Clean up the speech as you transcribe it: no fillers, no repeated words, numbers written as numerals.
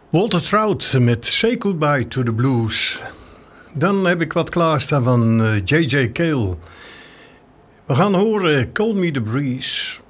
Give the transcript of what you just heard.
Walter Trout met Say Goodbye to the Blues. Dan heb ik wat klaarstaan van J.J. Cale. We gaan horen Call Me the Breeze.